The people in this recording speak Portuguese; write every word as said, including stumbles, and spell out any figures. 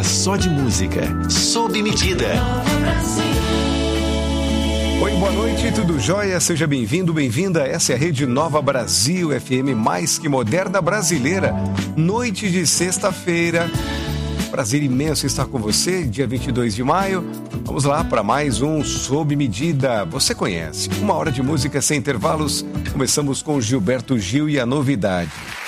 hora só de música, sob medida. Oi, boa noite, tudo jóia? Seja bem-vindo, bem-vinda. Essa é a Rede Nova Brasil, F M mais que moderna brasileira. Noite de sexta-feira. Prazer imenso estar com você, dia vinte e dois de maio. Vamos lá para mais um Sob Medida. Você conhece, uma hora de música sem intervalos. Começamos com Gilberto Gil e a novidade.